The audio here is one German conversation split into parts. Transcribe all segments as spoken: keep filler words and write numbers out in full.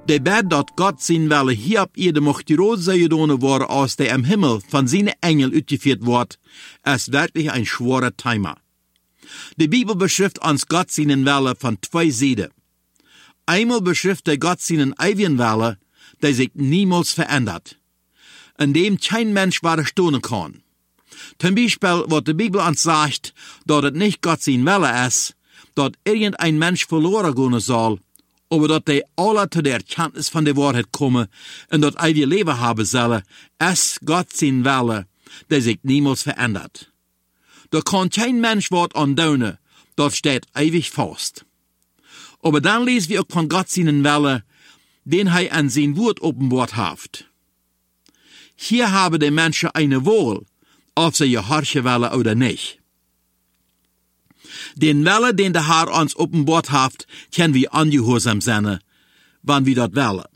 De bed dat Gott zijn welle hier op Erde mocht die rood zou gedaan worden als der im Himmel von seinen Engel uitgeführt wordt, ist wirklich ein schwerer Thema. Die Bibel beschrift uns Gott seinen Welle von zwei Seiten. Einmal beschrift der Gott seinen ewigen Welle, der sich niemals verändert, in dem kein Mensch widerstehen kann. Zum Beispiel, was die Bibel uns sagt, dass es nicht Gott sein Wille ist, dass irgendein Mensch verloren gehen soll, aber dass die alle zu der Erkenntnis von der Wahrheit kommen und das ewige Leben haben sollen, ist Gott sein Wille, der sich niemals verändert. Da kann kein Mensch was andaunen, das steht ewig fest. Aber dann lesen wir auch von Gott seinen Wille, den er an sein Wort offenbart hat. Hier haben die Menschen eine Wahl, ob sie gehorchen wollen oder nicht. Den Wille, den der Herr uns offenbart hat, können wir ungehorsam sein, wann wir das wollen.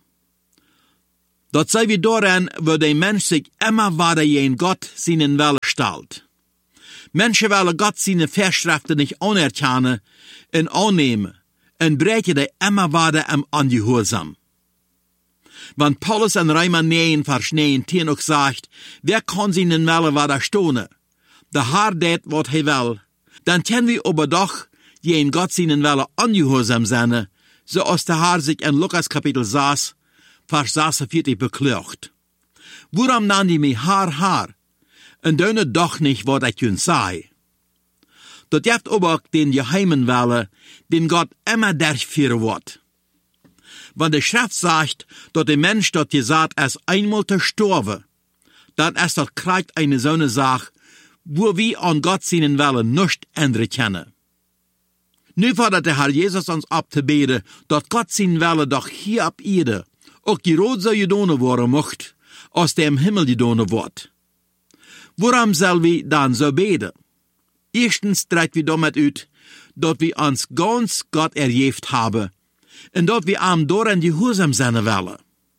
Das sei wir daran, wo der Mensch sich immer weiter in Gott seinen Wille stellt. Menschen wollen Gott seine Vorschriften nicht anerkennen und annehmen und brechen die immer weiter im Ungehorsam. Wenn Paulus in Römer neun, Vers neunzehn auch sagt, wer kann seinen Wille widerstehen? Der Herr tät, was er will. Dann können wir aber doch, je in Gott seinen Wille ungehorsam sein, so als der Herr sich in Lukas Kapitel sechs, Vers sechsundvierzig beklagt. Warum nann die mich Herr, Herr, und dönne doch nicht, was ich ihnen sei? Das gibt aber auch den geheimen Wille, den Gott immer durchführen wird. Wenn die Schrift sagt, dass der Mensch dort gesagt ist, einmal zu sterben, dann ist das kriegt eine so eine Sache, wo wir an Gott seinen Willen nicht ändern können. Nu fordert der Herr Jesus uns abzubeten, dass Gott seinen Willen doch hier ab Erde auch gerade so gedonen worden mocht, als der im Himmel gedonen wird. Worum soll wir dann so beten? Erstens dreht wir damit uit, dass wir uns ganz Gott erjeft haben, und dass wir am doren gehorsam sein wollen.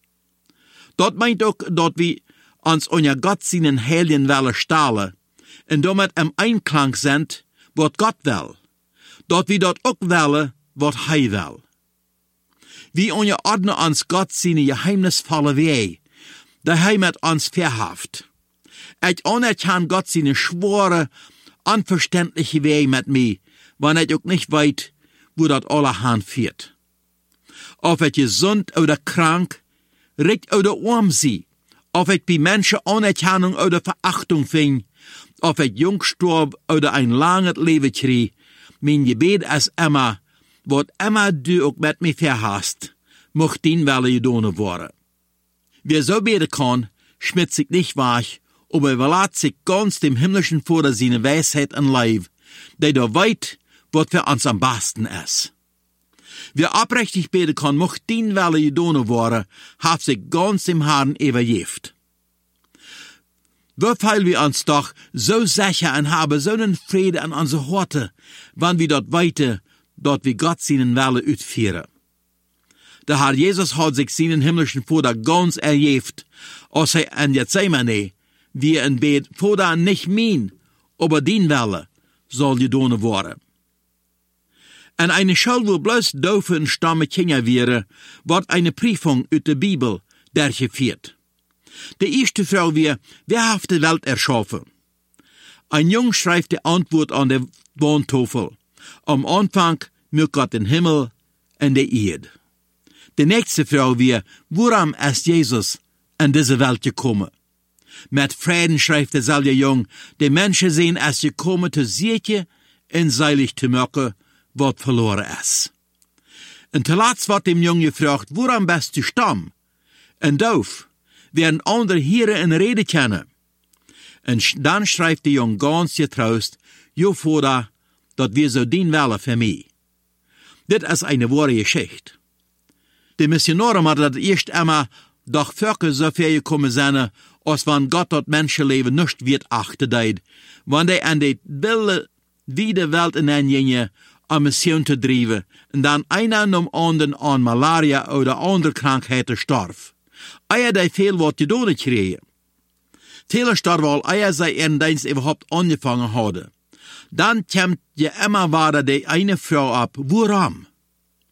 Das meint auch, dass wir uns unter Gott seinen heiligen Wille stellen, und damit im Einklang sind, was Gott will. Dass wir dort auch wollen, was er will. Wir unterordnen uns Gott seine geheimnisvolle Wege, der er mit uns verhaft. Ich anerkenne Gott seine schwere, unverständliche Wege mit mir, wenn ich auch nicht weiß, wo das allerhand führt. Ob ich gesund oder krank, reich oder arm sie, ob ich bei Menschen Anerkennung oder Verachtung fing, ob ich jung starb oder ein langes Leben krieg, mein Gebet ist immer, was immer du auch mit mir verhast, mocht dein Wille gedonen worden. Wer so beten kann, schmiert sich nicht weich, aber überlässt sich ganz dem himmlischen Vater seine Weisheit und Leib, der da weit, was für uns am besten ist. Wer abrechtig beten kann, mocht dein Wille gedonen worden, hat sich ganz dem Herrn übergeben. Wofür wir uns doch so sicher und haben so einen Friede an unsere Horte, wann wir dort weiter, dort wir Gott seinen Wille ausführen. Der Herr Jesus hat sich seinen himmlischen Vater ganz erjeft, als er an Gethsemane, wie er in Bet, Vater nicht mein, aber dein Wille soll gedonen worden. En eine Schule, wo bloß doofe und stamme Kinder wäre, wird eine Prüfung aus der Bibel durchgeführt. Die erste Frage wäre, wer hat die Welt erschaffen? Ein Jung schreibt die Antwort an der Wandtafel. Am Anfang mögt Gott den Himmel und die Erde. Die nächste Frage wäre, warum ist Jesus in diese Welt gekommen? Mit Frieden schreibt derselbe Jung, die Menschen sehen es gekommen, zu sicher und seilig zu machen, was verloren ist. Und zuletzt wird dem Jungen gefragt, woran bist du stumm? Und doof, werden andere hier in Rede kennen. Und dann schreibt der Junge ganz getrost, jo Vater, dat wir so dien wollen für mich. Dit ist eine wahre Geschichte. Die Missionare haben das erst einmal doch Völker so viel gekommen sind, als wenn Gott das Menschenleben nicht wird achten deit, wenn die an die wilde, wieder Welt hineingingen, um Mission zu treiben, und dann einer um anderen an Malaria oder andere Krankheiten starb. Eier die viel was gedonen kriegen. Viele starben, weil eier sie ihren Dienst überhaupt angefangen hadden. Dann kommt je immer weiter die eine Frau ab. Warum?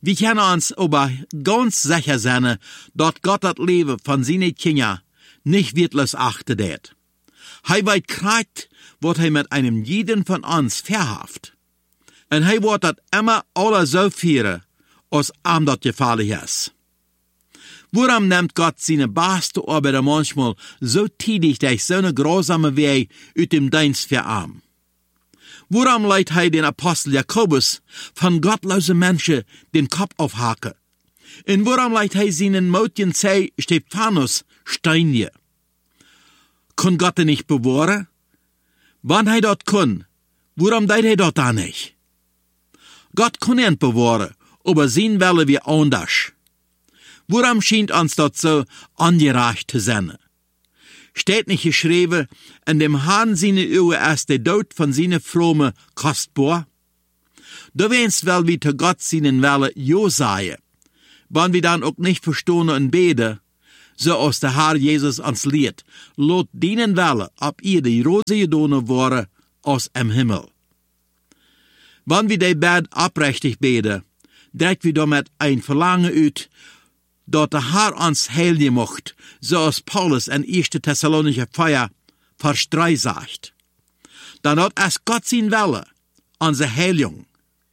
Wir können uns aber ganz sicher sein, dass Gott das Leben von seinen Kindern nicht wertlos achten wird. Er weiß kriegt, was er mit einem jeden von uns verhaft. Und er wird das immer alle so führen, als ihm das gefallen ist. Warum nimmt Gott seine beste Arbeiter manchmal so tätig durch so eine grausame Weg aus dem Dienst für ihn? Warum lässt er den Apostel Jakobus von gottlosen Menschen den Kopf aufhaken? Und warum lässt er seinen Mädchen sei Stephanus steinigen? Kann Gott ihn nicht bewahren? Wann er dort kann, warum tut er dort da nicht? Gott kann ihn bewahren, aber sehen wollen wir anders. Warum scheint uns das so ungerecht zu sein? Steht nicht geschrieben, in dem Herrn seine Uhr ist der Tod von seinen Frommen kostbar? Du wennst, weil wir zu Gott seinen Welle Jo sagen, wenn wir dann auch nicht verstehen und beten, so als der Herr Jesus uns lehrt, lot dienen Welle, ob ihr die Rose gedonen worden, aus im Himmel. Wenn wir die Bett abrechtig beten, drückt wir damit ein Verlangen uit, dass der Herr uns heil gemacht, so als Paulus in erster Thessalonicher vier, Vers drei sagt. Dann hat es Gott sein Wille, unsere Heilung.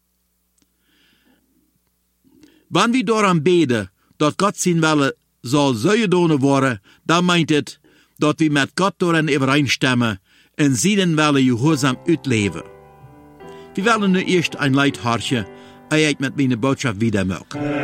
Wenn wir daran beten, dass Gott sein Wille soll so gedonen worden, dann meint es, dass wir mit Gott daran übereinstimmen und seinen Wille gehorsam ausleben. Wir wollen nu erst ein Lied horchen, ehe ich mit meiner Botschaft wieder mag.